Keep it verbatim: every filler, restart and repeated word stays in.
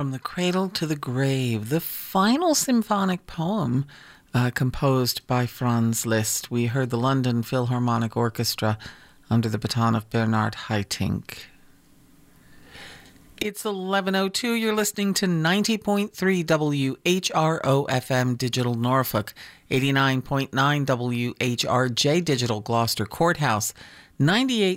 From the Cradle to the Grave, the final symphonic poem uh, composed by Franz Liszt. We heard the London Philharmonic Orchestra under the baton of Bernard Haitink. It's eleven oh two. You're listening to ninety point three W H R O F M Digital Norfolk, eighty-nine point nine W H R J Digital Gloucester Courthouse, ninety-eight